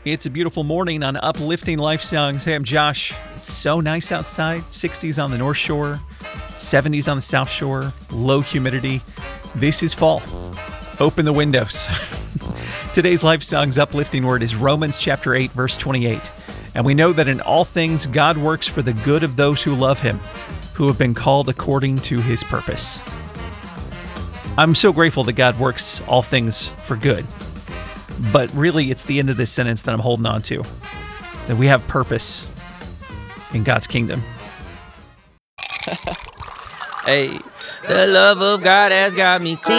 It's a beautiful morning on Uplifting Life Songs. Hey, I'm Josh. It's so nice outside. 60s on the North Shore, 70s on the South Shore, low humidity. This is fall. Open the windows. Today's Life Songs uplifting word is Romans chapter 8, verse 28. And we know that in all things God works for the good of those who love Him, who have been called according to His purpose. I'm so grateful that God works all things for good. But really, it's the end of this sentence that I'm holding on to, that we have purpose in God's kingdom. Hey, the love of God has got me clean.